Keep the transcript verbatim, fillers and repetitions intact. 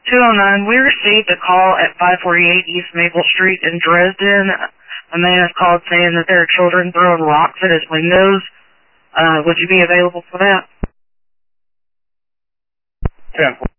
two oh nine, we received a call at five forty-eight East Maple Street in Dresden. A man has called saying that there are children throwing rocks at his windows. Uh, would you be available for that? ten